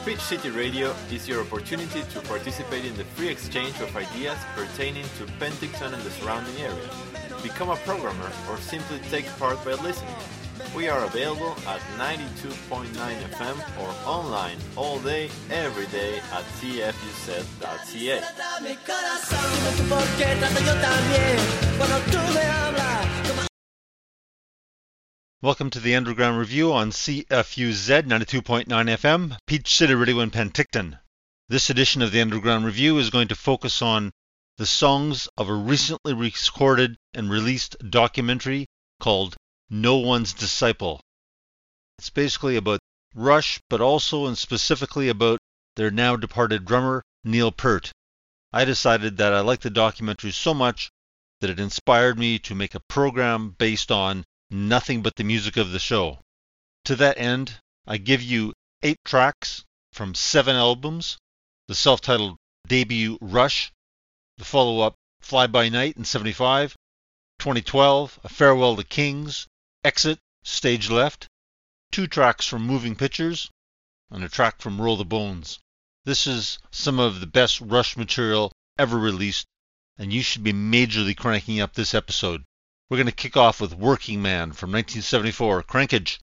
Peach City Radio is your opportunity to participate in the free exchange of ideas pertaining to Penticton and the surrounding area. Become a programmer or simply take part by listening. We are available at 92.9 FM or online all day, every day at tfuz.ca. Welcome to the Underground Review on CFUZ 92.9 FM, Peach City Radio in Penticton. This edition of the Underground Review is going to focus on the songs of a recently recorded and released documentary called No One's Disciple. It's basically about Rush, but also and specifically about their now departed drummer, Neil Peart. I decided that I liked the documentary so much that it inspired me to make a program based on nothing but the music of the show. To that end, I give you 8 tracks from 7 albums, the self-titled debut Rush, the follow-up Fly By Night in 75, 2012, A Farewell to Kings, Exit, Stage Left, 2 tracks from Moving Pictures, and a track from Roll the Bones. This is some of the best Rush material ever released, and you should be majorly cranking up this episode. We're going to kick off with Working Man from 1974, Crankage.